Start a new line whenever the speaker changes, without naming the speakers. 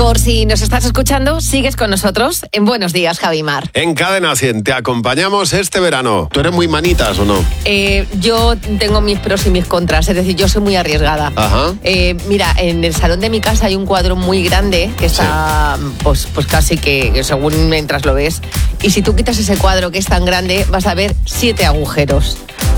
Por si nos estás escuchando, sigues con nosotros en Buenos Días, Javi Mar.
En Cadena 100 te acompañamos este verano. ¿Tú eres muy manitas o no?
Yo tengo mis pros y mis contras, es decir, yo soy muy arriesgada.
Ajá.
Mira, en el salón de mi casa hay un cuadro muy grande que está, pues casi que según mientras lo ves. Y si tú quitas ese cuadro que es tan grande, vas a ver 7 agujeros.